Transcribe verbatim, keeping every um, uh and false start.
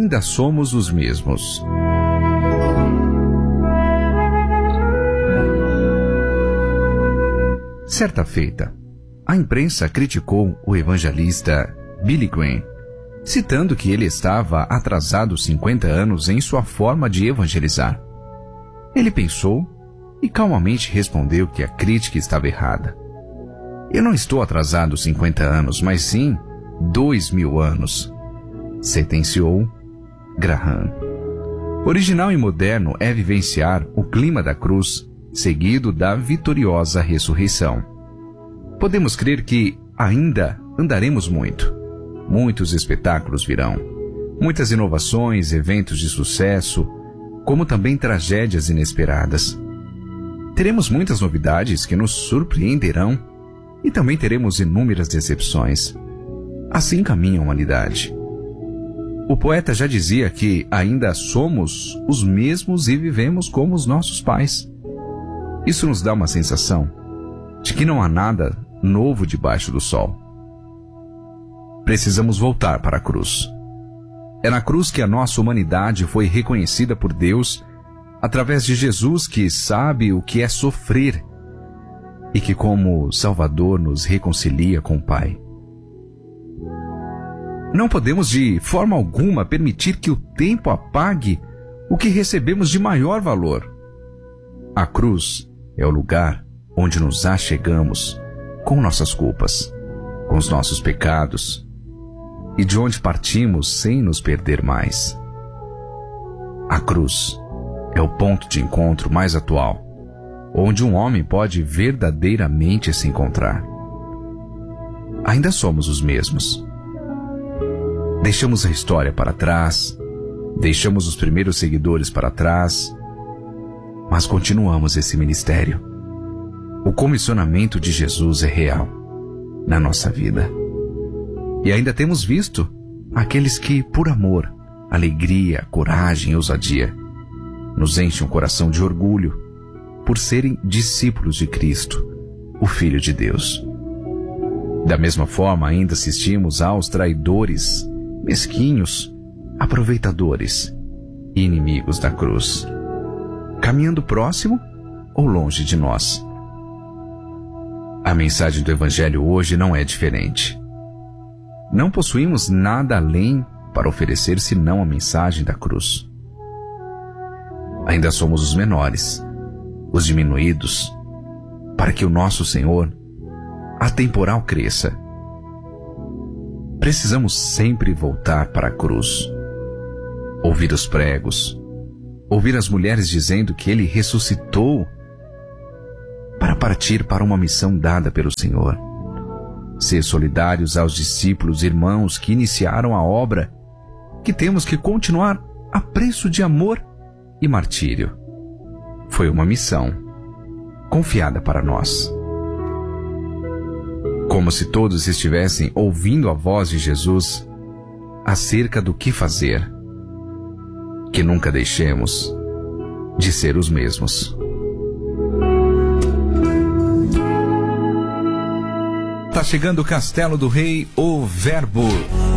ainda somos os mesmos. Certa feita, a imprensa criticou o evangelista Billy Graham, citando que ele estava atrasado cinquenta anos em sua forma de evangelizar. Ele pensou e calmamente respondeu que a crítica estava errada. Eu não estou atrasado cinquenta anos, mas sim dois mil anos, sentenciou Graham. Original e moderno é vivenciar o clima da cruz, seguido da vitoriosa ressurreição. Podemos crer que ainda andaremos muito. Muitos espetáculos virão, muitas inovações, eventos de sucesso, como também tragédias inesperadas. Teremos muitas novidades que nos surpreenderão e também teremos inúmeras decepções. Assim caminha a humanidade. O poeta já dizia que ainda somos os mesmos e vivemos como os nossos pais. Isso nos dá uma sensação de que não há nada novo debaixo do sol. Precisamos voltar para a cruz. É na cruz que a nossa humanidade foi reconhecida por Deus através de Jesus, que sabe o que é sofrer e que, como Salvador, nos reconcilia com o Pai. Não podemos de forma alguma permitir que o tempo apague o que recebemos de maior valor. A cruz é o lugar onde nos achegamos com nossas culpas, com os nossos pecados, e de onde partimos sem nos perder mais. A cruz é o ponto de encontro mais atual, onde um homem pode verdadeiramente se encontrar. Ainda somos os mesmos. Deixamos a história para trás, deixamos os primeiros seguidores para trás, mas continuamos esse ministério. O comissionamento de Jesus é real na nossa vida. E ainda temos visto aqueles que, por amor, alegria, coragem e ousadia, nos enchem o coração de orgulho por serem discípulos de Cristo, o Filho de Deus. Da mesma forma, ainda assistimos aos traidores, mesquinhos, aproveitadores e inimigos da cruz, caminhando próximo ou longe de nós. A mensagem do Evangelho hoje não é diferente. Não possuímos nada além para oferecer senão a mensagem da cruz. Ainda somos os menores, os diminuídos, para que o nosso Senhor atemporal cresça. Precisamos sempre voltar para a cruz, ouvir os pregos, ouvir as mulheres dizendo que Ele ressuscitou para partir para uma missão dada pelo Senhor. Ser solidários aos discípulos e irmãos que iniciaram a obra, que temos que continuar a preço de amor e martírio. Foi uma missão confiada para nós. Como se todos estivessem ouvindo a voz de Jesus acerca do que fazer. Que nunca deixemos de ser os mesmos. Tá chegando o Castelo do Rei, o Verbo.